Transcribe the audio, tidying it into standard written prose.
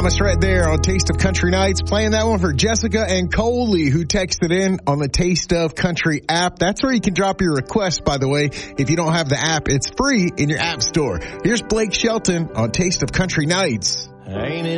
Thomas right there on Taste of Country Nights, playing that one for Jessica and Coley, who texted in on the Taste of Country app. That's where you can drop your request, by the way. If you don't have the app, it's free in your app store. Here's Blake Shelton on Taste of Country Nights. Ain't it